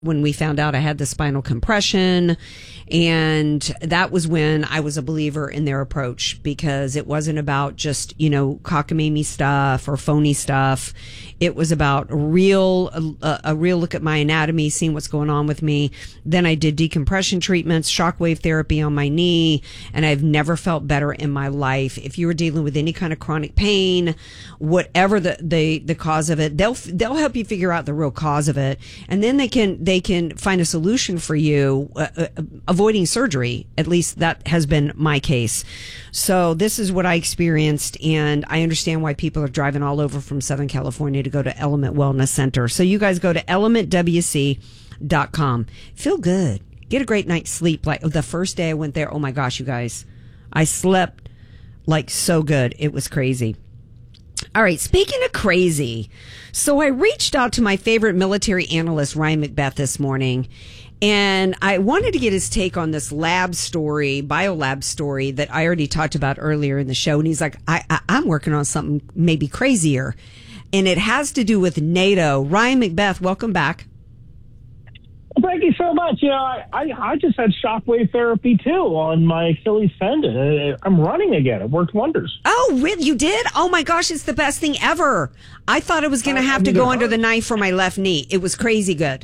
when we found out I had the spinal compression. And that was when I was a believer in their approach, because it wasn't about just, cockamamie stuff or phony stuff. It was about a real look at my anatomy, seeing what's going on with me. Then I did decompression treatments, shockwave therapy on my knee, and I've never felt better in my life. If you were dealing with any kind of chronic pain, whatever the cause of it, they'll help you figure out the real cause of it, and then they can find a solution for you, avoiding surgery. At least that has been my case. So this is what I experienced, and I understand why people are driving all over from Southern California to go to Element Wellness Center. So you guys go to elementwc.com. Feel good. Get a great night's sleep. Like the first day I went there, oh my gosh, you guys, I slept like so good. It was crazy. All right, speaking of crazy, so I reached out to my favorite military analyst, Ryan McBeth, this morning, and I wanted to get his take on this biolab story that I already talked about earlier in the show. And he's like, I'm working on something maybe crazier, and it has to do with NATO. Ryan McBeth, welcome back. Thank you so much. I just had shockwave therapy too on my Achilles tendon. I'm running again. It worked wonders. Oh, really? You did? Oh my gosh, it's the best thing ever. I thought it was going to have to go under the knife for my left knee. It was crazy good.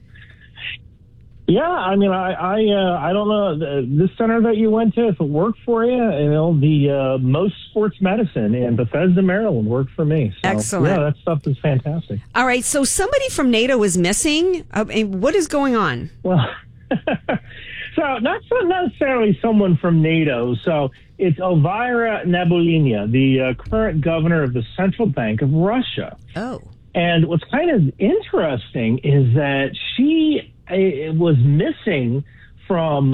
Yeah, I mean, I don't know this center that you went to, if it worked for you. The Most Sports Medicine in Bethesda, Maryland worked for me. So, excellent. Yeah, that stuff is fantastic. All right, so somebody from NATO is missing. What is going on? Well, so not necessarily someone from NATO. So it's Elvira Nabiullina, the current governor of the Central Bank of Russia. Oh. And what's kind of interesting is that she was missing from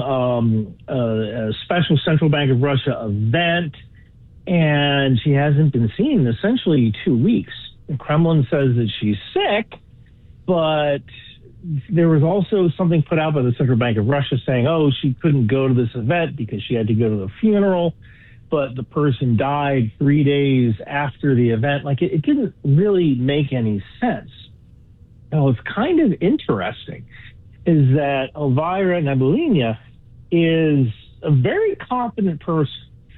a special Central Bank of Russia event, and she hasn't been seen in essentially 2 weeks. The Kremlin says that she's sick, but there was also something put out by the Central Bank of Russia saying, she couldn't go to this event because she had to go to the funeral, but the person died 3 days after the event. Like, it didn't really make any sense. Now, it's kind of interesting is that Elvira Nabiullina is a very competent person.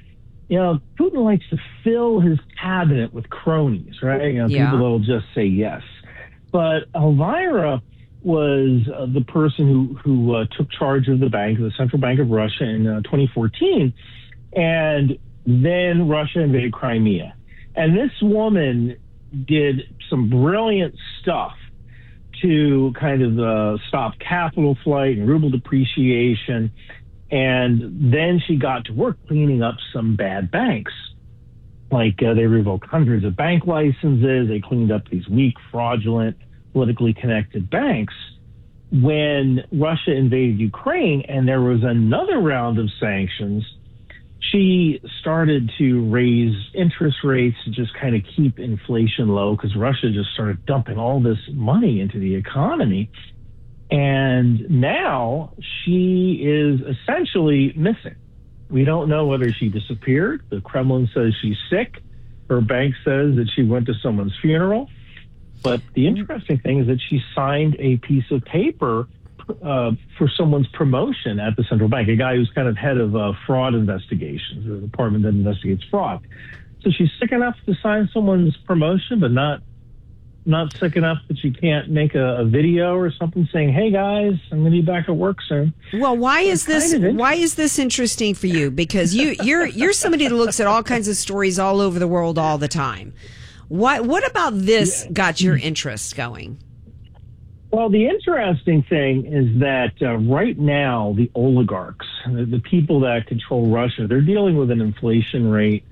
Putin likes to fill his cabinet with cronies, right? People that will just say yes. But Elvira was the person who took charge of the bank, the Central Bank of Russia, in 2014. And then Russia invaded Crimea. And this woman did some brilliant stuff to kind of stop capital flight and ruble depreciation. And then she got to work cleaning up some bad banks. Like they revoked hundreds of bank licenses. They cleaned up these weak, fraudulent, politically connected banks. When Russia invaded Ukraine and there was another round of sanctions, she started to raise interest rates to just kind of keep inflation low, because Russia just started dumping all this money into the economy. And now she is essentially missing. We don't know whether she disappeared. The Kremlin says she's sick. Her bank says that she went to someone's funeral. But the interesting thing is that she signed a piece of paper for someone's promotion at the central bank, a guy who's kind of head of fraud investigations, the department that investigates fraud. So she's sick enough to sign someone's promotion, but not sick enough that she can't make a video or something saying, "Hey guys, I'm going to be back at work soon." Well, why is this interesting for you? Because you're somebody that looks at all kinds of stories all over the world all the time. What about this got your interest going? Well, the interesting thing is that right now, the oligarchs, the people that control Russia, they're dealing with an inflation rate,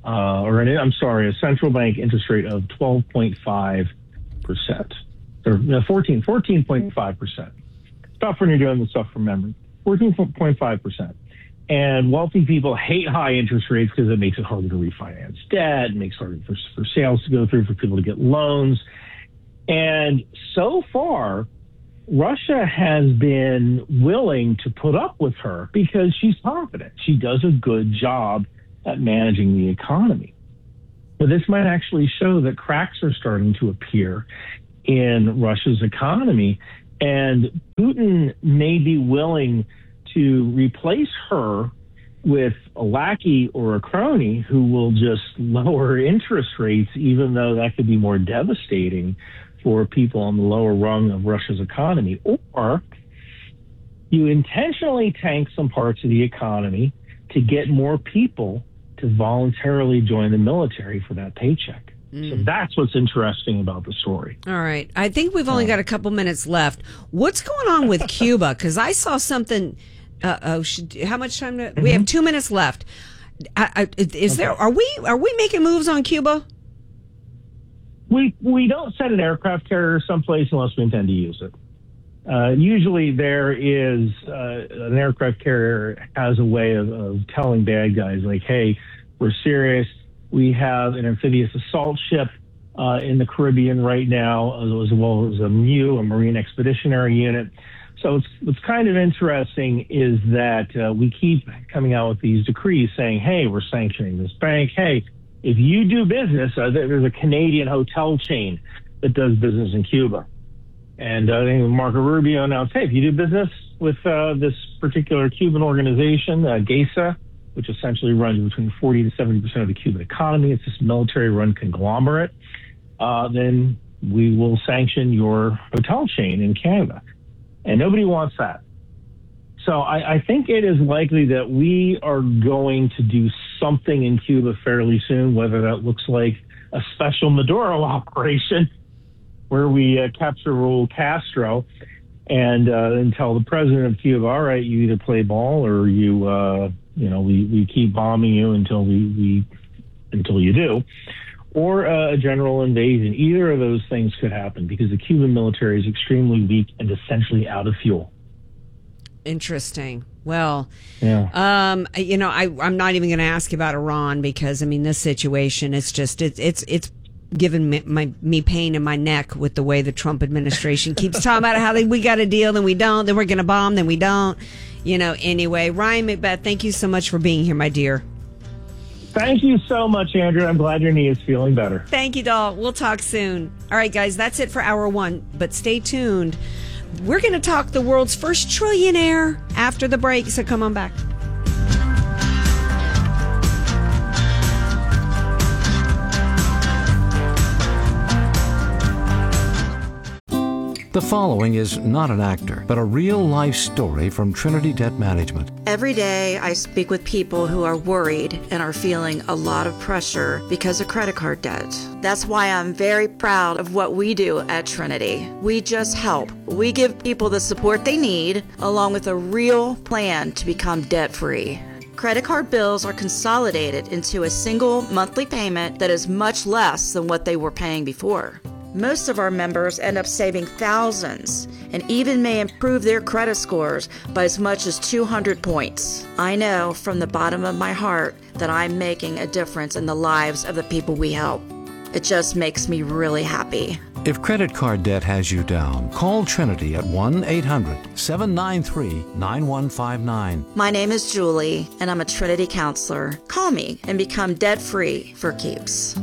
a central bank interest rate of 12.5%, or 14.5%. Tough when you're doing this stuff from memory. 14.5%. And wealthy people hate high interest rates because it makes it harder to refinance debt, it makes it harder for sales to go through, for people to get loans. And so far, Russia has been willing to put up with her because she's confident. She does a good job at managing the economy. But this might actually show that cracks are starting to appear in Russia's economy. And Putin may be willing to replace her with a lackey or a crony who will just lower interest rates, even though that could be more devastating for people on the lower rung of Russia's economy. Or you intentionally tank some parts of the economy to get more people to voluntarily join the military for that paycheck. So that's what's interesting about the story. All right. I think we've only got a couple minutes left. What's going on with Cuba? Because I saw something. How much time? We have 2 minutes left. Are we making moves on Cuba? We don't send an aircraft carrier someplace unless we intend to use it. Usually there is an aircraft carrier has a way of telling bad guys like, hey, we're serious. We have an amphibious assault ship in the Caribbean right now, as well as a MU, a Marine Expeditionary Unit. So what's kind of interesting is that we keep coming out with these decrees saying, hey, we're sanctioning this bank. Hey, if you do business, there's a Canadian hotel chain that does business in Cuba. And I think Marco Rubio announced, hey, if you do business with this particular Cuban organization, GESA, which essentially runs between 40 to 70% of the Cuban economy, it's this military-run conglomerate, then we will sanction your hotel chain in Canada. And nobody wants that. So I think it is likely that we are going to do something in Cuba fairly soon, whether that looks like a special Maduro operation where we capture Raul Castro and tell the president of Cuba, all right, you either play ball or we keep bombing you until you do, or a general invasion. Either of those things could happen because the Cuban military is extremely weak and essentially out of fuel. Interesting. Well, yeah. I'm not even going to ask about Iran because this situation, it's just, it's given me pain in my neck with the way the Trump administration keeps talking about how we got a deal, then we don't, then we're going to bomb, then we don't. Anyway, Ryan McBeth, thank you so much for being here, my dear. Thank you so much, Andrew. I'm glad your knee is feeling better. Thank you, doll. We'll talk soon. All right, guys, that's it for hour one, but stay tuned. We're going to talk the world's first trillionaire after the break, so come on back. The following is not an actor, but a real-life story from Trinity Debt Management. Every day I speak with people who are worried and are feeling a lot of pressure because of credit card debt. That's why I'm very proud of what we do at Trinity. We just help. We give people the support they need, along with a real plan to become debt-free. Credit card bills are consolidated into a single monthly payment that is much less than what they were paying before. Most of our members end up saving thousands and even may improve their credit scores by as much as 200 points. I know from the bottom of my heart that I'm making a difference in the lives of the people we help. It just makes me really happy. If credit card debt has you down, call Trinity at 1-800-793-9159. My name is Julie, and I'm a Trinity counselor. Call me and become debt-free for keeps.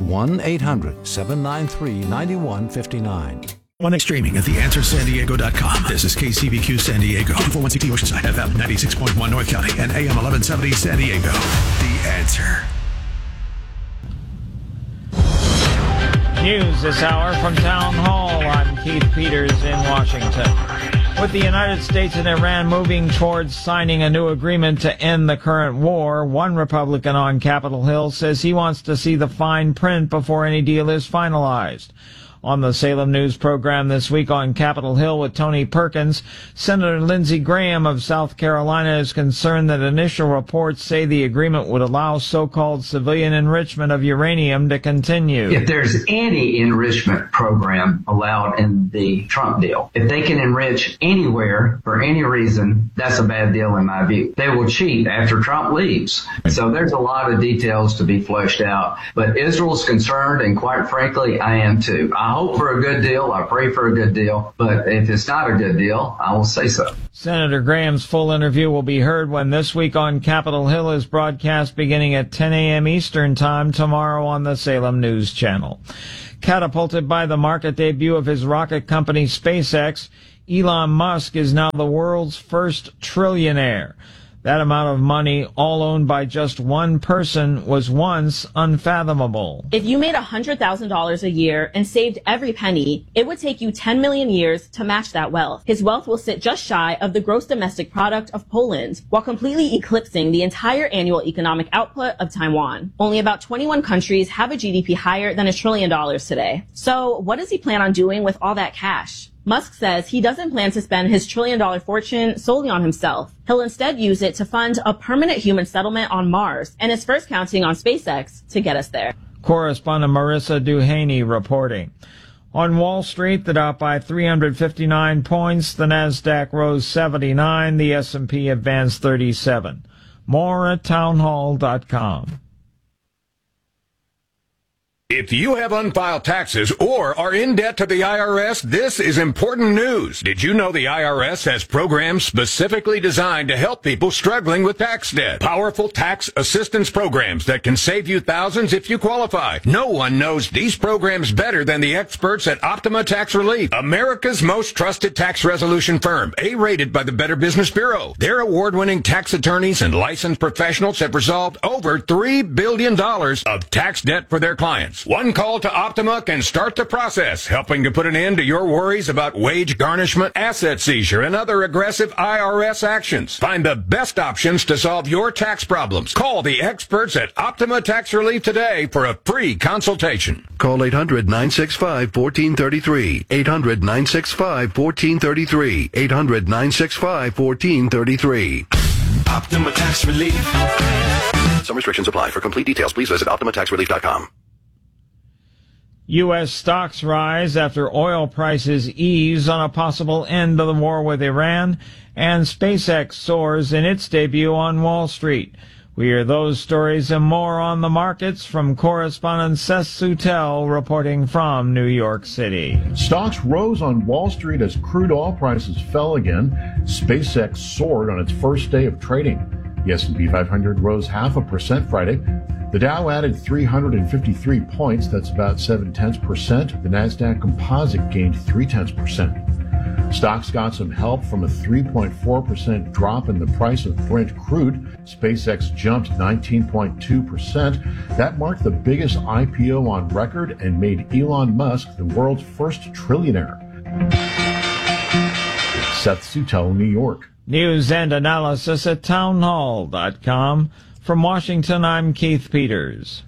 1-800-793-9159. One streaming at theanswersandiego.com. This is KCBQ San Diego, 241CT Oceanside, FM 96.1 North County, and AM 1170 San Diego. The Answer. News this hour from Town Hall. I'm Keith Peters in Washington. With the United States and Iran moving towards signing a new agreement to end the current war, one Republican on Capitol Hill says he wants to see the fine print before any deal is finalized. On the Salem News program this week on Capitol Hill with Tony Perkins, Senator Lindsey Graham of South Carolina is concerned that initial reports say the agreement would allow so-called civilian enrichment of uranium to continue. If there's any enrichment program allowed in the Trump deal, if they can enrich anywhere for any reason, that's a bad deal in my view. They will cheat after Trump leaves. So there's a lot of details to be fleshed out. But Israel's concerned, and quite frankly, I am too. I hope for a good deal. I pray for a good deal. But if it's not a good deal, I will say so. Senator Graham's full interview will be heard when This Week on Capitol Hill is broadcast beginning at 10 a.m. Eastern Time tomorrow on the Salem News Channel. Catapulted by the market debut of his rocket company SpaceX, Elon Musk is now the world's first trillionaire. That amount of money, all owned by just one person, was once unfathomable. If you made $100,000 a year and saved every penny, it would take you 10 million years to match that wealth. His wealth will sit just shy of the gross domestic product of Poland, while completely eclipsing the entire annual economic output of Taiwan. Only about 21 countries have a GDP higher than $1 trillion today. So what does he plan on doing with all that cash? Musk says he doesn't plan to spend his $1 trillion fortune solely on himself. He'll instead use it to fund a permanent human settlement on Mars, and is first counting on SpaceX to get us there. Correspondent Marissa Duhaney reporting. On Wall Street, the Dow by 359 points, the Nasdaq rose 79, the S&P advanced 37. More at townhall.com. If you have unfiled taxes or are in debt to the IRS, this is important news. Did you know the IRS has programs specifically designed to help people struggling with tax debt? Powerful tax assistance programs that can save you thousands if you qualify. No one knows these programs better than the experts at Optima Tax Relief, America's most trusted tax resolution firm, A-rated by the Better Business Bureau. Their award-winning tax attorneys and licensed professionals have resolved over $3 billion of tax debt for their clients. One call to Optima can start the process, helping to put an end to your worries about wage garnishment, asset seizure, and other aggressive IRS actions. Find the best options to solve your tax problems. Call the experts at Optima Tax Relief today for a free consultation. Call 800-965-1433. 800-965-1433. 800-965-1433. Optima Tax Relief. Some restrictions apply. For complete details, please visit OptimaTaxRelief.com. U.S. stocks rise after oil prices ease on a possible end of the war with Iran, and SpaceX soars in its debut on Wall Street. We hear those stories and more on the markets from correspondent Seth Soutel reporting from New York City. Stocks rose on Wall Street as crude oil prices fell again. SpaceX soared on its first day of trading. The S&P 500 rose 0.5% Friday. The Dow added 353 points, that's about 0.7%. The Nasdaq Composite gained 0.3%. Stocks got some help from a 3.4% drop in the price of Brent crude. SpaceX jumped 19.2%. That marked the biggest IPO on record and made Elon Musk the world's first trillionaire. Seth Soutel, New York. News and analysis at townhall.com. From Washington, I'm Keith Peters.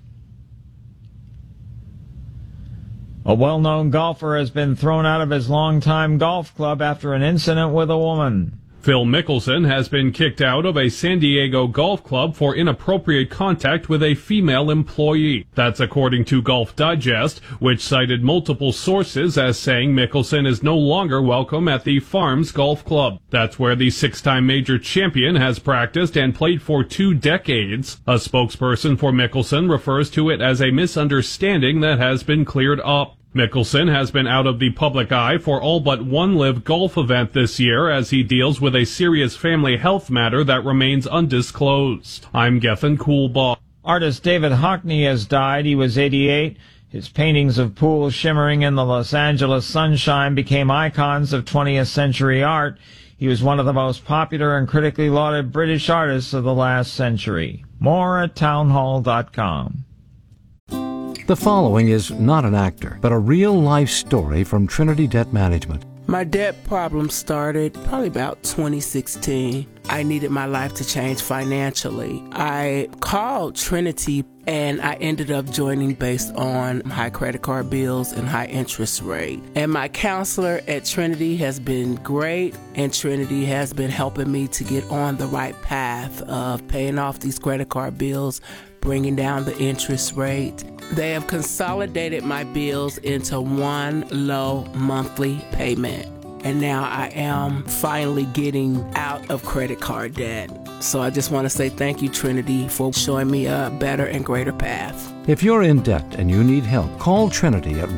A well-known golfer has been thrown out of his longtime golf club after an incident with a woman. Phil Mickelson has been kicked out of a San Diego golf club for inappropriate contact with a female employee. That's according to Golf Digest, which cited multiple sources as saying Mickelson is no longer welcome at the Farms Golf Club. That's where the six-time major champion has practiced and played for 2 decades. A spokesperson for Mickelson refers to it as a misunderstanding that has been cleared up. Mickelson has been out of the public eye for all but one live golf event this year as he deals with a serious family health matter that remains undisclosed. I'm Gethin Coolbaugh. Artist David Hockney has died. He was 88. His paintings of pools shimmering in the Los Angeles sunshine became icons of 20th century art. He was one of the most popular and critically lauded British artists of the last century. More at townhall.com. The following is not an actor, but a real-life story from Trinity Debt Management. My debt problem started probably about 2016. I needed my life to change financially. I called Trinity and I ended up joining based on high credit card bills and high interest rate. And my counselor at Trinity has been great, and Trinity has been helping me to get on the right path of paying off these credit card bills, bringing down the interest rate. They have consolidated my bills into one low monthly payment. And now I am finally getting out of credit card debt. So I just want to say thank you, Trinity, for showing me a better and greater path. If you're in debt and you need help, call Trinity at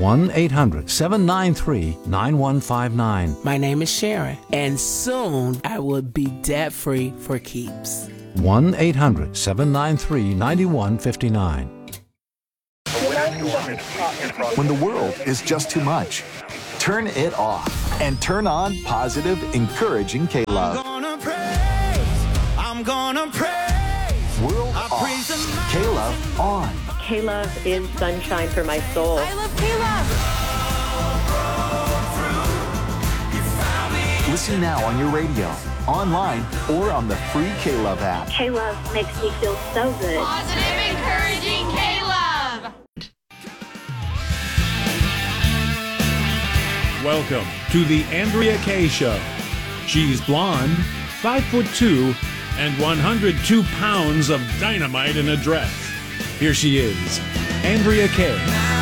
1-800-793-9159. My name is Sharon, and soon I will be debt-free for keeps. 1-800-793-9159. When the world is just too much, turn it off. and turn on positive, encouraging K-Love. I'm gonna praise. World off. K-Love on. K-Love is sunshine for my soul. I love K-Love. Listen now on your radio, online, or on the free K-Love app. K-Love makes me feel so good. Positive, encouraging K-Love. Welcome to the Andrea Kaye Show. She's blonde, 5'2", and 102 pounds of dynamite in a dress. Here she is, Andrea Kaye.